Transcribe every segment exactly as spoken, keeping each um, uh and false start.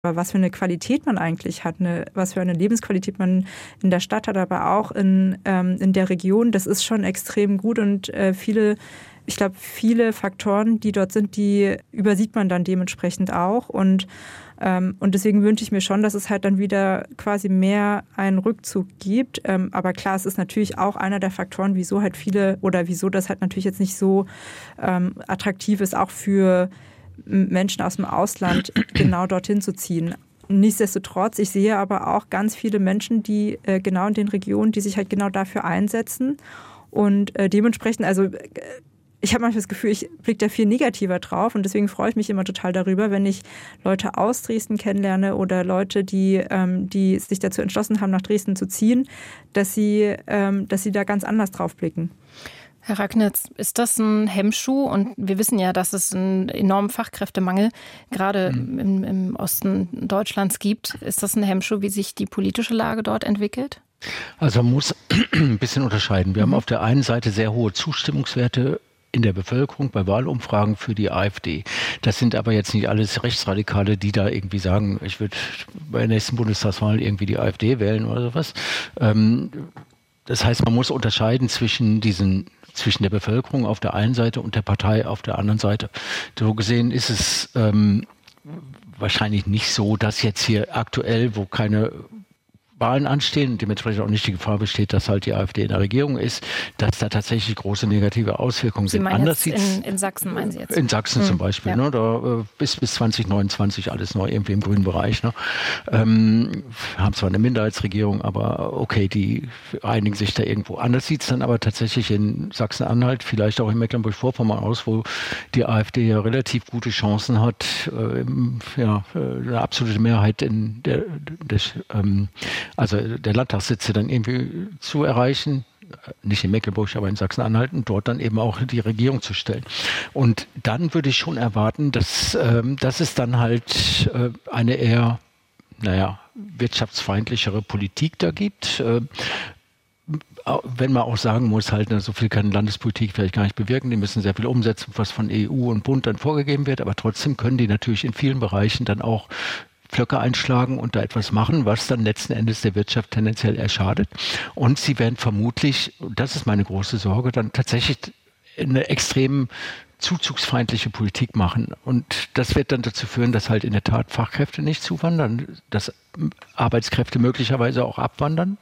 Aber was für eine Qualität man eigentlich hat, eine, was für eine Lebensqualität man in der Stadt hat, aber auch in, ähm, in der Region, das ist schon extrem gut und äh, viele, ich glaube, viele Faktoren, die dort sind, die übersieht man dann dementsprechend auch und ähm, und deswegen wünsche ich mir schon, dass es halt dann wieder quasi mehr einen Rückzug gibt. Ähm, aber klar, es ist natürlich auch einer der Faktoren, wieso halt viele oder wieso das halt natürlich jetzt nicht so ähm, attraktiv ist, auch für Menschen aus dem Ausland genau dorthin zu ziehen. Nichtsdestotrotz, ich sehe aber auch ganz viele Menschen, die äh, genau in den Regionen, die sich halt genau dafür einsetzen und äh, dementsprechend, also äh, ich habe manchmal das Gefühl, ich blicke da viel negativer drauf und deswegen freue ich mich immer total darüber, wenn ich Leute aus Dresden kennenlerne oder Leute, die, ähm, die sich dazu entschlossen haben, nach Dresden zu ziehen, dass sie, ähm, dass sie da ganz anders drauf blicken. Herr Ragnitz, ist das ein Hemmschuh? Und wir wissen ja, dass es einen enormen Fachkräftemangel gerade mhm. im, im Osten Deutschlands gibt. Ist das ein Hemmschuh, wie sich die politische Lage dort entwickelt? Also man muss ein bisschen unterscheiden. Wir mhm. haben auf der einen Seite sehr hohe Zustimmungswerte in der Bevölkerung bei Wahlumfragen für die AfD. Das sind aber jetzt nicht alles Rechtsradikale, die da irgendwie sagen, ich würde bei der nächsten Bundestagswahl irgendwie die AfD wählen oder sowas. Ähm, das heißt, man muss unterscheiden zwischen diesen zwischen der Bevölkerung auf der einen Seite und der Partei auf der anderen Seite. So gesehen ist es ähm, wahrscheinlich nicht so, dass jetzt hier aktuell, wo keine Wahlen anstehen und dementsprechend auch nicht die Gefahr besteht, dass halt die AfD in der Regierung ist, dass da tatsächlich große negative Auswirkungen Sie sind. meinen Anders jetzt in, in Sachsen meinen Sie jetzt? In Sachsen hm. zum Beispiel. Ja. Ne, da, äh, bis, bis zwanzig neunundzwanzig alles noch irgendwie im grünen Bereich. Ne. Ähm, haben zwar eine Minderheitsregierung, aber okay, die einigen sich da irgendwo. Anders sieht es dann aber tatsächlich in Sachsen-Anhalt, vielleicht auch in Mecklenburg-Vorpommern aus, wo die AfD ja relativ gute Chancen hat, äh, ja, eine absolute Mehrheit in der, des ähm, also der Landtagssitze dann irgendwie zu erreichen, nicht in Mecklenburg, aber in Sachsen-Anhalt und dort dann eben auch die Regierung zu stellen. Und dann würde ich schon erwarten, dass, ähm, dass es dann halt äh, eine eher, naja, wirtschaftsfeindlichere Politik da gibt. Äh, wenn man auch sagen muss, halt, so viel kann Landespolitik vielleicht gar nicht bewirken, die müssen sehr viel umsetzen, was von E U und Bund dann vorgegeben wird, aber trotzdem können die natürlich in vielen Bereichen dann auch Pflöcke einschlagen und da etwas machen, was dann letzten Endes der Wirtschaft tendenziell eher schadet. Und sie werden vermutlich, das ist meine große Sorge, dann tatsächlich eine extrem zuzugsfeindliche Politik machen. Und das wird dann dazu führen, dass halt in der Tat Fachkräfte nicht zuwandern, dass Arbeitskräfte möglicherweise auch abwandern.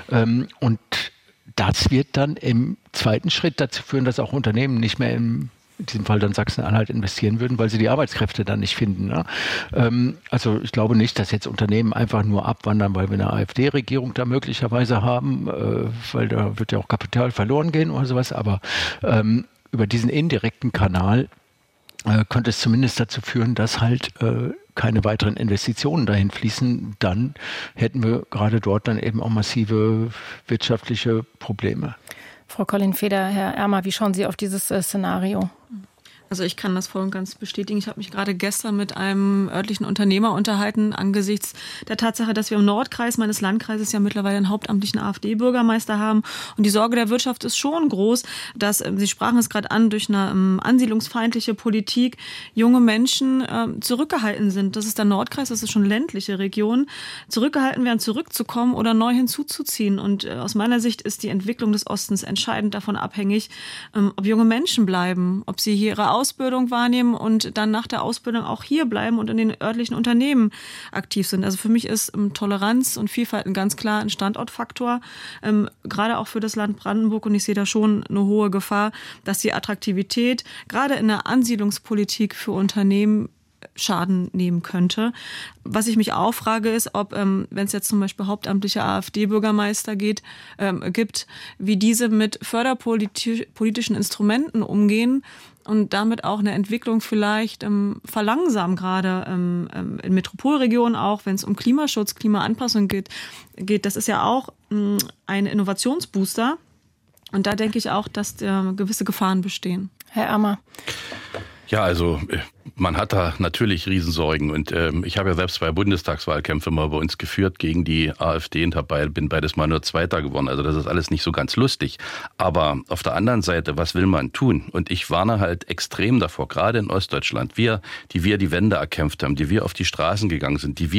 Und das wird dann im zweiten Schritt dazu führen, dass auch Unternehmen nicht mehr im in diesem Fall dann Sachsen-Anhalt investieren würden, weil sie die Arbeitskräfte dann nicht finden. Ne? Ähm, also ich glaube nicht, dass jetzt Unternehmen einfach nur abwandern, weil wir eine AfD-Regierung da möglicherweise haben, äh, weil da wird ja auch Kapital verloren gehen oder sowas, aber ähm, über diesen indirekten Kanal äh, könnte es zumindest dazu führen, dass halt äh, keine weiteren Investitionen dahin fließen. Dann hätten wir gerade dort dann eben auch massive wirtschaftliche Probleme. Frau Collin-Feder, Herr Ermer, wie schauen Sie auf dieses äh, Szenario? Also ich kann das voll und ganz bestätigen. Ich habe mich gerade gestern mit einem örtlichen Unternehmer unterhalten angesichts der Tatsache, dass wir im Nordkreis meines Landkreises ja mittlerweile einen hauptamtlichen AfD-Bürgermeister haben. Und die Sorge der Wirtschaft ist schon groß, dass, Sie sprachen es gerade an, durch eine um, ansiedlungsfeindliche Politik junge Menschen äh, zurückgehalten sind. Das ist der Nordkreis, das ist schon ländliche Region, zurückgehalten werden, zurückzukommen oder neu hinzuzuziehen. Und äh, aus meiner Sicht ist die Entwicklung des Ostens entscheidend davon abhängig, ähm, ob junge Menschen bleiben, ob sie hier ihre Ausbildung wahrnehmen und dann nach der Ausbildung auch hier bleiben und in den örtlichen Unternehmen aktiv sind. Also für mich ist ähm, Toleranz und Vielfalt ein ganz klar ein Standortfaktor, ähm, gerade auch für das Land Brandenburg. Und ich sehe da schon eine hohe Gefahr, dass die Attraktivität gerade in der Ansiedlungspolitik für Unternehmen Schaden nehmen könnte. Was ich mich auch frage, ist, ob, ähm, wenn es jetzt zum Beispiel hauptamtliche AfD-Bürgermeister geht, ähm, gibt, wie diese mit förderpolitischen Instrumenten umgehen und damit auch eine Entwicklung vielleicht ähm, verlangsamen, gerade ähm, in Metropolregionen auch, wenn es um Klimaschutz, Klimaanpassung geht, geht. Das ist ja auch ähm, ein Innovationsbooster. Und da denke ich auch, dass äh, gewisse Gefahren bestehen. Herr Ermer. Ja, also Man hat da natürlich Riesensorgen und ähm, ich habe ja selbst zwei Bundestagswahlkämpfe mal bei uns geführt gegen die AfD und dabei bin beides Mal nur Zweiter geworden. Also das ist alles nicht so ganz lustig. Aber auf der anderen Seite, was will man tun? Und ich warne halt extrem davor, gerade in Ostdeutschland, wir, die wir die Wende erkämpft haben, die wir auf die Straßen gegangen sind, die wir